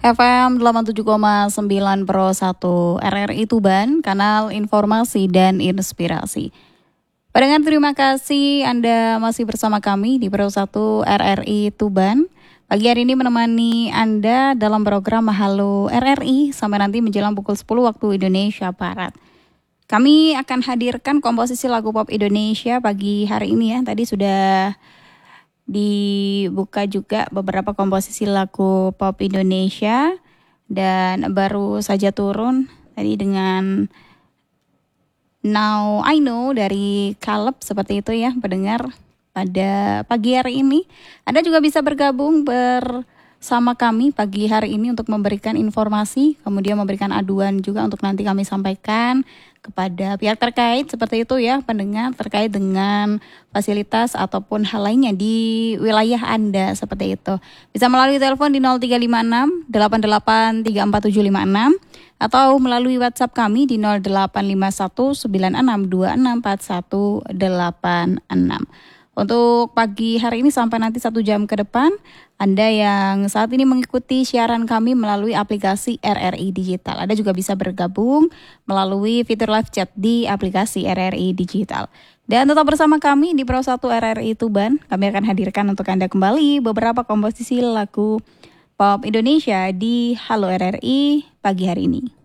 FM 87,9 Pro 1 RRI Tuban, kanal informasi dan inspirasi. Pendengar, terima kasih Anda masih bersama kami di Pro 1 RRI Tuban. Pagi hari ini menemani Anda dalam program Halo RRI sampai nanti menjelang pukul 10 waktu Indonesia Barat. Kami akan hadirkan komposisi lagu pop Indonesia pagi hari ini ya. Tadi sudah dibuka juga beberapa komposisi lagu pop Indonesia dan baru saja turun tadi dengan Now I Know dari Caleb, seperti itu ya pendengar. Pada pagi hari ini Anda juga bisa bergabung bersama kami pagi hari ini untuk memberikan informasi, kemudian memberikan aduan juga untuk nanti kami sampaikan kepada pihak terkait, seperti itu ya pendengar, terkait dengan fasilitas ataupun hal lainnya di wilayah Anda, seperti itu. Bisa melalui telepon di 0356 88 34756 atau melalui WhatsApp kami di 0851 9626 4186. Untuk pagi hari ini sampai nanti 1 jam ke depan, Anda yang saat ini mengikuti siaran kami melalui aplikasi RRI Digital, Anda juga bisa bergabung melalui fitur live chat di aplikasi RRI Digital. Dan tetap bersama kami di Pro 1 RRI Tuban, kami akan hadirkan untuk Anda kembali beberapa komposisi lagu pop Indonesia di Halo RRI pagi hari ini.